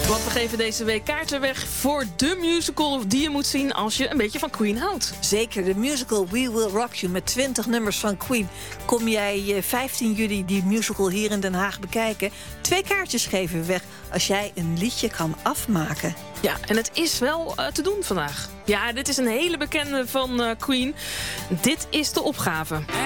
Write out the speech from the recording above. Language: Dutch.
Want we geven deze week kaarten weg voor de musical die je moet zien als je een beetje van Queen houdt. Zeker, de musical We Will Rock You met 20 nummers van Queen. Kom jij 15 juli die musical hier in Den Haag bekijken? 2 kaartjes geven we weg als jij een liedje kan afmaken. Ja, en het is wel te doen vandaag. Ja, dit is een hele bekende van Queen. Dit is de opgave.